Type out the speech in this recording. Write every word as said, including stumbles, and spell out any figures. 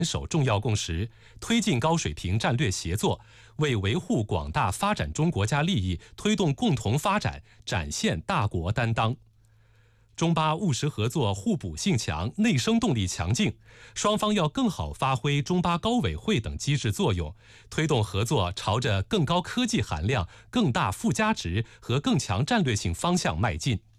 守重要共识，推进高水平战略协作，为维护广大发展中国家利益、推动共同发展展现大国担当。中巴务实合作互补性强，内生动力强劲，双方要更好发挥中巴高委会等机制作用，推动合作朝着更高科技含量、更大附加值和更强战略性方向迈进。